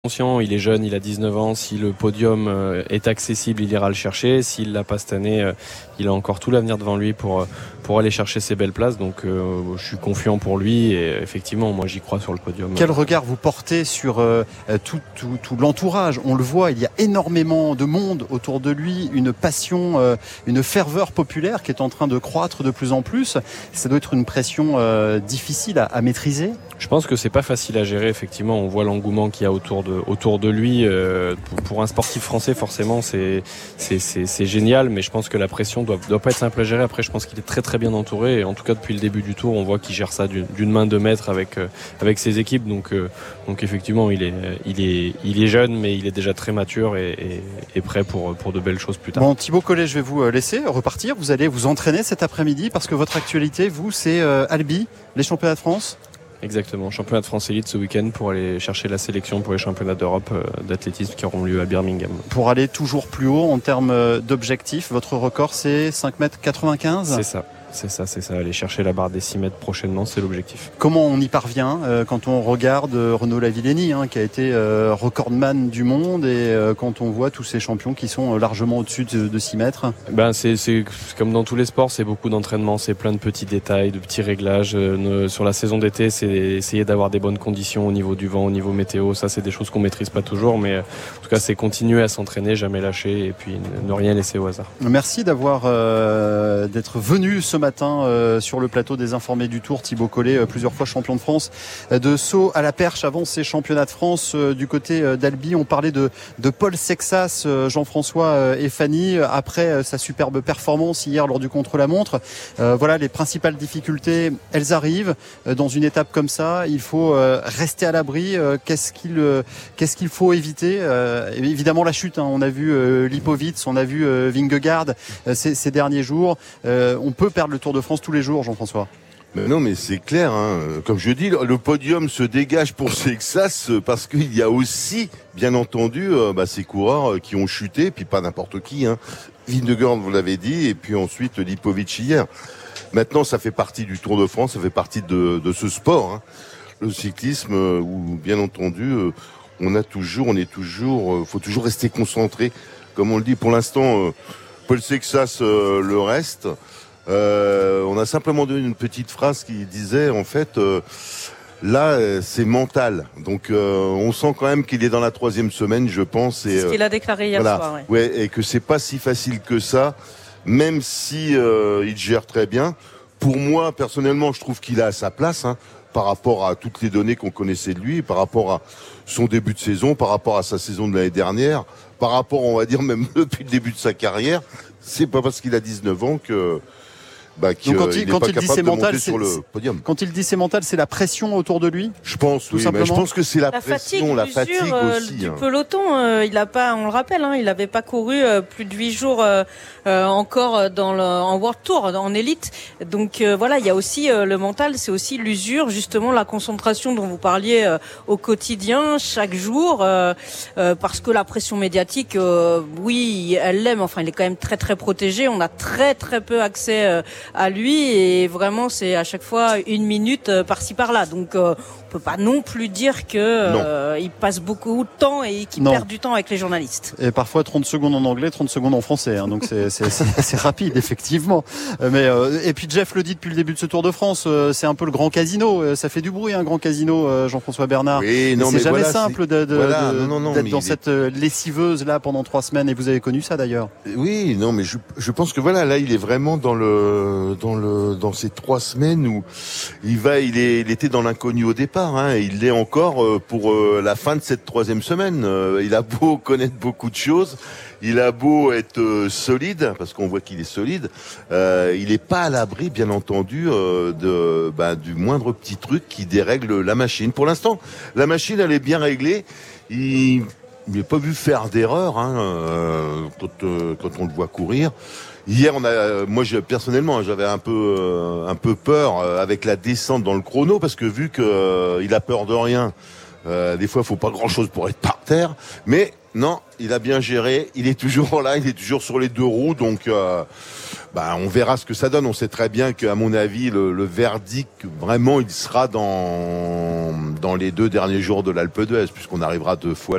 Conscient, il est jeune, il a 19 ans, si le podium est accessible, il ira le chercher. S'il l'a pas cette année, il a encore tout l'avenir devant lui pour aller chercher ces belles places. Donc je suis confiant pour lui et effectivement, moi j'y crois sur le podium. Quel regard vous portez sur tout l'entourage? On le voit, il y a énormément de monde autour de lui, une passion, une ferveur populaire qui est en train de croître de plus en plus. Ça doit être une pression difficile à maîtriser. Je pense que c'est pas facile à gérer, effectivement. On voit l'engouement qu'il y a autour de lui. Pour un sportif français, forcément, c'est génial, mais je pense que la pression doit pas être simple à gérer. Après, je pense qu'il est très très bien entouré. Et en tout cas, depuis le début du tour, on voit qu'il gère ça d'une main de maître avec ses équipes. Donc effectivement, il est jeune, mais il est déjà très mature et prêt pour de belles choses plus tard. Bon, Thibaut Collet, je vais vous laisser repartir. Vous allez vous entraîner cet après-midi parce que votre actualité, vous, c'est Albi, les championnats de France. Exactement, championnat de France élite ce week-end pour aller chercher la sélection pour les championnats d'Europe d'athlétisme qui auront lieu à Birmingham. Pour aller toujours plus haut en termes d'objectifs, votre record c'est 5,95 m ? C'est ça. Aller chercher la barre des 6 mètres prochainement, c'est l'objectif. Comment on y parvient quand on regarde Renaud Lavillenie, qui a été recordman du monde, et quand on voit tous ces champions qui sont largement au-dessus de 6 mètres? C'est comme dans tous les sports, c'est beaucoup d'entraînement, c'est plein de petits détails, de petits réglages. Sur la saison d'été, c'est essayer d'avoir des bonnes conditions au niveau du vent, au niveau météo. Ça, c'est des choses qu'on maîtrise pas toujours, mais en tout cas, c'est continuer à s'entraîner, jamais lâcher, et puis ne rien laisser au hasard. Merci d'être venu ce matin sur le plateau des Informés du Tour. Thibaut Collet, plusieurs fois champion de France de saut à la perche avant ces championnats de France du côté d'Albi. On parlait de Paul Sexas, Jean-François et Fanny après sa superbe performance hier lors du contre-la-montre. Voilà, les principales difficultés, elles arrivent dans une étape comme ça. Il faut rester à l'abri. Qu'est-ce qu'il faut éviter? Évidemment la chute, on a vu Lipovitz, on a vu Vingegaard ces derniers jours. On peut perdre le Tour de France tous les jours, Jean-François. Mais non, mais c'est clair, comme je dis, le podium se dégage pour Sexas parce qu'il y a aussi, bien entendu, ces coureurs qui ont chuté, puis pas n'importe qui. Vingegaard, vous l'avez dit, et puis ensuite Lipovitz hier. Maintenant, ça fait partie du Tour de France, ça fait partie de ce sport, le cyclisme, où bien entendu, faut toujours rester concentré. Comme on le dit, pour l'instant, Paul Sexas le reste. On a simplement donné une petite phrase qui disait en fait là c'est mental, donc on sent quand même qu'il est dans la 3e semaine, je pense, et c'est ce qu'il a déclaré hier soir, et que c'est pas si facile que ça, même si il gère très bien. Pour moi personnellement, je trouve qu'il a sa place par rapport à toutes les données qu'on connaissait de lui, par rapport à son début de saison, par rapport à sa saison de l'année dernière, par rapport, on va dire, même depuis le début de sa carrière. C'est pas parce qu'il a 19 ans que donc quand il dit c'est mental, sur le podium. Quand il dit c'est mental, c'est la pression autour de lui. Je pense, oui, mais je pense que c'est la pression, la fatigue aussi. Du peloton, il a pas, on le rappelle, il avait pas couru plus de 8 jours encore en World Tour, en élite. Donc voilà, il y a aussi le mental, c'est aussi l'usure, justement la concentration dont vous parliez au quotidien, chaque jour, parce que la pression médiatique, oui, elle l'aime. Enfin, il est quand même très très protégé. On a très très peu accès à lui, et vraiment c'est à chaque fois 1 minute par-ci par-là, donc on peut pas non plus dire que il passe beaucoup de temps et qu'il perd du temps avec les journalistes. Et parfois 30 secondes en anglais, 30 secondes en français, donc c'est rapide effectivement. Mais et puis Jeff le dit depuis le début de ce Tour de France, c'est un peu le grand casino, ça fait du bruit un grand casino, Jean-François Bernard. Oui, non, c'est mais jamais voilà, simple d'être dans cette lessiveuse là pendant 3 semaines, et vous avez connu ça d'ailleurs. Oui, non, mais je pense que voilà, là il est vraiment dans ces 3 semaines où il était dans l'inconnu au départ, et il l'est encore pour la fin de cette 3e semaine. Il a beau connaître beaucoup de choses, il a beau être solide, parce qu'on voit qu'il est solide, il n'est pas à l'abri, bien entendu, du moindre petit truc qui dérègle la machine. Pour l'instant, la machine elle est bien réglée. Il n'est pas vu faire d'erreur quand on le voit courir. Hier, personnellement, j'avais un peu peur avec la descente dans le chrono, parce que vu que il a peur de rien, des fois, il faut pas grand-chose pour être par terre. Mais non, il a bien géré. Il est toujours là, il est toujours sur les 2 roues. Donc on verra ce que ça donne. On sait très bien qu'à mon avis, le verdict, vraiment, il sera dans les 2 derniers jours de l'Alpe d'Huez, puisqu'on arrivera 2 fois